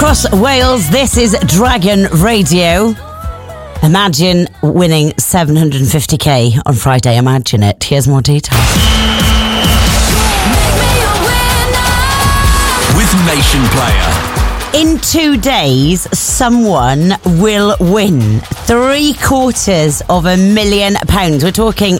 across Wales, this is Dragon Radio. Imagine winning 750k on Friday. Imagine it. Here's more details. With Nation Player. In 2 days, someone will win £750,000. We're talking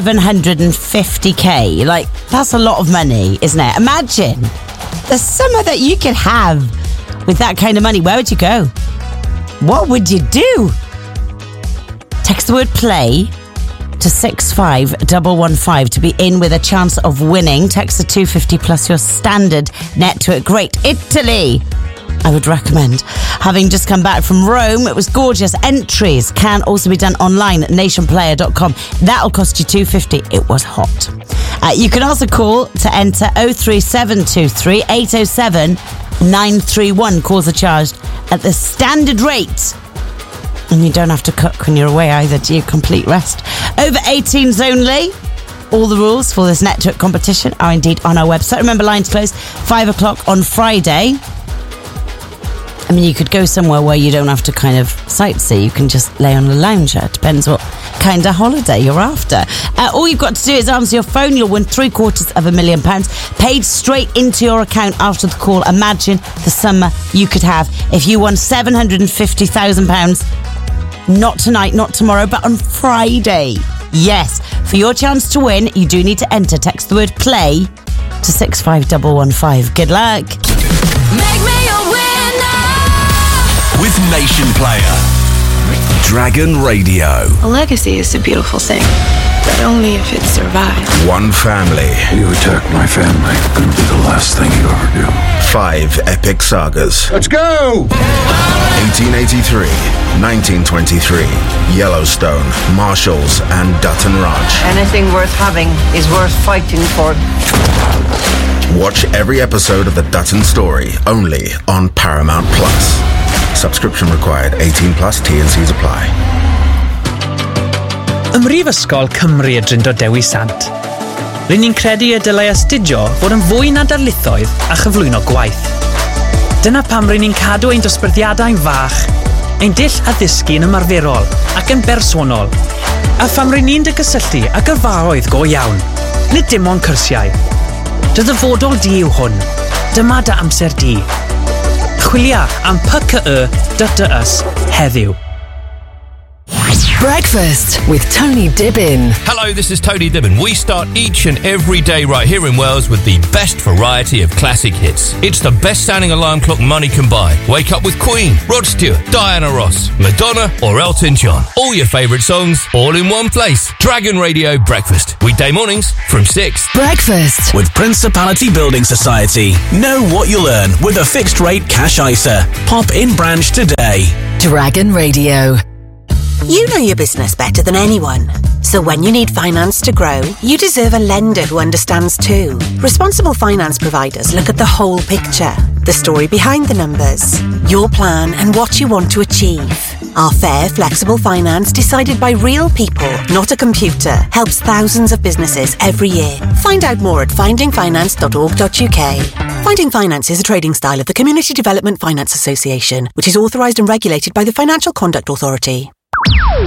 750k. Like, that's a lot of money, isn't it? Imagine the summer that you could have with that kind of money. Where would you go? What would you do? Text the word play to 65115 to be in with a chance of winning. Text the 250 plus your standard network. Great Italy, I would recommend. Having just come back from Rome, it was gorgeous. Entries can also be done online at nationplayer.com. That'll cost you $250. It was hot. You can also call to enter 03723 807 931. Calls are charged at the standard rate. And you don't have to cook when you're away either, do you? Complete rest. Over 18s only. All the rules for this network competition are indeed on our website. Remember, lines close 5 o'clock on Friday. I mean, you could go somewhere where you don't have to kind of sightsee. You can just lay on a lounger. It depends what kind of holiday you're after. All you've got to do is answer your phone. You'll win £750,000 paid straight into your account after the call. Imagine the summer you could have if you won £750,000. Not tonight, not tomorrow, but on Friday. Yes, for your chance to win, you do need to enter. Text the word play to 65115. Good luck. Make me a winner with Nation Player. Dragon Radio. A legacy is a beautiful thing, but only if it survives. One family. You attack my family, it'll be the last thing you ever do. 5 epic sagas. Let's go! 1883, 1923, Yellowstone, Marshalls, and Dutton Ranch. Anything worth having is worth fighting for. Watch every episode of The Dutton Story, only on Paramount Plus. Subscription required. 18 plus. T&Cs apply. Ym Mhrifysgol Cymru y Drindod Dewi Sant. Rydyn ni'n credu y dylai astudio fod yn fwy na darlithoedd a chyflwyno gwaith. Dyna pam rydyn ni'n cadw ein dosbarthiadau'n fach, ein dull addysgu yn ymarferol ac yn bersonol, a pham rydyn ni'n gysylltu â gyrfaoedd go iawn, nid dim ond cyrsiau. Dy ddyfodol di yw hwn. Dyma dy amser di. Chwilia am PKE.dy heddiw. Breakfast with Tony Dibbin. Hello, this is Tony Dibbin. We start each and every day right here in Wales with the best variety of classic hits. It's the best sounding alarm clock money can buy. Wake up with Queen, Rod Stewart, Diana Ross, Madonna or Elton John. All your favourite songs, all in one place. Dragon Radio Breakfast. Weekday mornings from 6. Breakfast with Principality Building Society. Know what you'll earn with a fixed rate cash ISA. Pop in branch today. Dragon Radio. You know your business better than anyone. So when you need finance to grow, you deserve a lender who understands too. Responsible finance providers look at the whole picture, the story behind the numbers, your plan and what you want to achieve. Our fair, flexible finance decided by real people, not a computer, helps thousands of businesses every year. Find out more at findingfinance.org.uk. Finding Finance is a trading style of the Community Development Finance Association, which is authorised and regulated by the Financial Conduct Authority.